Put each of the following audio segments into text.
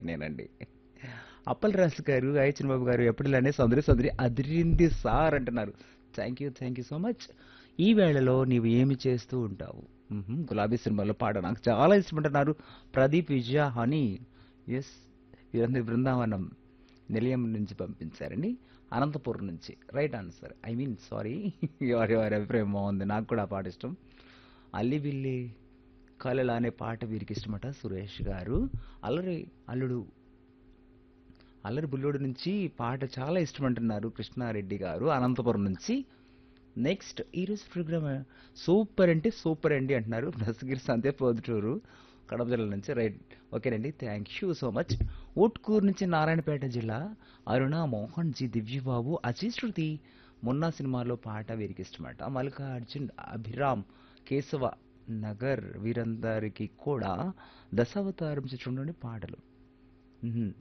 నేనండి. అప్పల్ రాజు గారు, ఐ చిన్నబాబు గారు ఎప్పటిలానే సందడి సందడి అదిరింది సార్ అంటున్నారు. Thank you so much. ఈ వేళలో నీవు ఏమి చేస్తూ ఉంటావు? గులాబీ సినిమాలో పాట నాకు చాలా ఇష్టమంటున్నారు. ప్రదీప్ విజయ హనీ. ఎస్, ఇదంతా బృందావనం నిలయం నుంచి పంపించారండి. అనంతపురం నుంచి right answer. I mean sorry. ఎవరి అభిప్రాయం బాగుంది. నాకు కూడా ఆ పాట ఇష్టం. అల్లిబిల్లి కలల అనే పాట వీరికి ఇష్టమట సురేష్ గారు. అల్లరి అల్లుడు అల్లరి బుల్లోడు నుంచి పాట చాలా ఇష్టమంటున్నారు కృష్ణారెడ్డి గారు అనంతపురం నుంచి. నెక్స్ట్ ఈరోజు ప్రోగ్రామ్ సూపర్ అంటే సూపర్ అండి అంటున్నారు దశగిరి సంతే పోదుటూరు కడప జిల్లా నుంచి. రైట్, ఓకేనండి, thank you so much. Utkur నుంచి నారాయణపేట జిల్లా అరుణ మోహన్ జీ దివ్యబాబు అజయ్ శృతి మొన్న సినిమాలో పాట వీరికి ఇష్టమట. మల్లికార్జున్ అభిరామ్ కేశవ నగర్ వీరందరికీ కూడా దశావతారం చిత్రంలోని పాటలు. మ్మ్.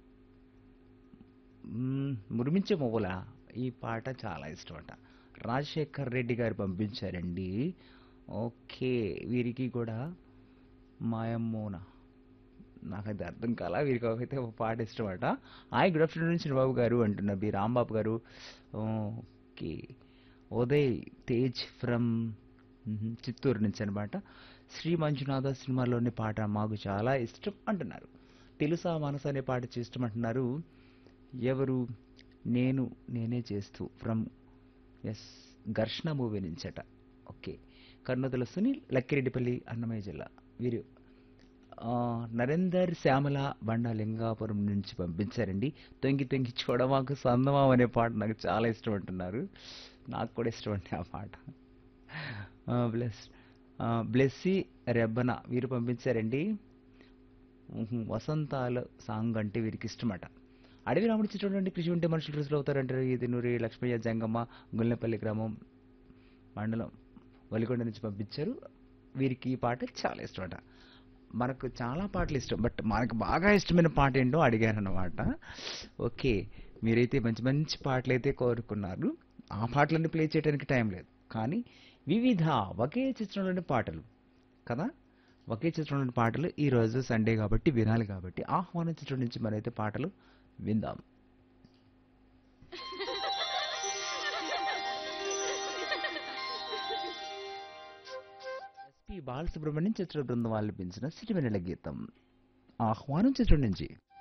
మురిమించే మొవ్వల ఈ పాట చాలా ఇష్టమట. రాజశేఖర్ రెడ్డి గారు పంపించారండి. ఓకే, వీరికి కూడా మాయమ్మోన నాకైతే అర్థం కాల. వీరికి అయితే ఒక పాట ఇష్టమట. హాయ్ గుడ్ ఆఫ్టర్నూన్ చిరబాబు గారు అంటున్నారు బి రాంబాబు గారు. ఓకే, ఉదయ్ తేజ్ ఫ్రమ్ చిత్తూరు నుంచి అనమాట. శ్రీ మంజునాథ సినిమాలోని పాట మాకు చాలా ఇష్టం అంటున్నారు. తెలుసా మనసు అనే పాట ఇష్టం అంటున్నారు. ఎవరు? నేను నేనే చేస్తూ ఫ్రమ్ ఎస్ ఘర్షణ మూవీ నుంచట. ఓకే, కర్నూతల సునీల్ లక్కిరెడ్డిపల్లి అన్నమయ్య జిల్లా వీరు. ఆ, నరేందర్ శ్యామల బండ లింగాపురం నుంచి పంపించారండి. తొంగి తొంగి చూడమాకు సందమాం అనే పాట నాకు చాలా ఇష్టం అంటున్నారు. నాకు కూడా ఇష్టం అండి ఆ పాట. బ్లెస్ బ్లెస్సీ రెబ్బన వీరు పంపించారండి. వసంతాల సాంగ్ అంటే వీరికి ఇష్టమట. అడవి రాముడి చిత్రంలో కృషి ఉంటే మనుషులు రుసులు అవుతారంటారు. ఇది నూరి లక్ష్మయ్య జంగమ్మ గుల్లెపల్లి గ్రామం మండలం వలికొండ నుంచి పంపించారు. వీరికి ఈ పాట చాలా ఇష్టమట. మనకు చాలా పాటలు ఇష్టం, బట్ మనకు బాగా ఇష్టమైన పాట ఏంటో అడిగాను అన్నమాట. ఓకే, మీరైతే మంచి మంచి పాటలు అయితే కోరుకున్నారు. ఆ పాటలన్నీ ప్లే చేయడానికి టైం లేదు, కానీ వివిధ ఒకే చిత్రంలోని పాటలు కదా, ఒకే చిత్రంలోని పాటలు ఈరోజు సండే కాబట్టి వినాలి కాబట్టి ఆహ్వానం చిత్రం నుంచి మనైతే పాటలు విందాం. ఎస్పి బాలసుబ్రహ్మణ్యం చిత్ర బృందం ఆలపించిన సిరివెన్నెల గీతం ఆహ్వానం చిత్రం నుంచి.